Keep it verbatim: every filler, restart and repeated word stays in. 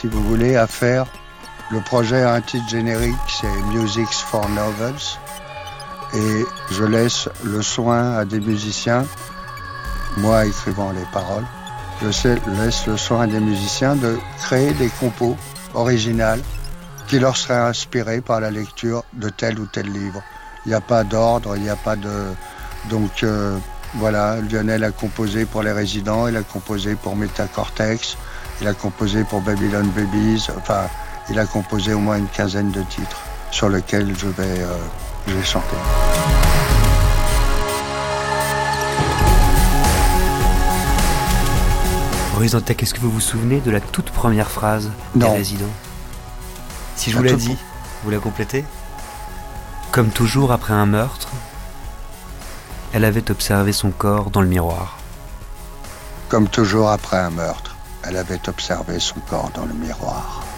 si vous voulez, à faire. Le projet a un titre générique, c'est Music for Novels. Et je laisse le soin à des musiciens, moi écrivant les paroles, je sais, laisse le soin à des musiciens de créer des compos originales qui leur seraient inspirés par la lecture de tel ou tel livre. Il n'y a pas d'ordre, il n'y a pas de... Donc euh, voilà, Lionel a composé pour Les Résidents, il a composé pour Metacortex, il a composé pour Babylon Babies, enfin, il a composé au moins une quinzaine de titres sur lesquels je vais, euh, je vais chanter. Maurice Dantec, est-ce que vous vous souvenez de la toute première phrase des Résidents ? Si je vous la dis, vous la complétez ? Comme toujours après un meurtre, elle avait observé son corps dans le miroir. Comme toujours après un meurtre, elle avait observé son corps dans le miroir.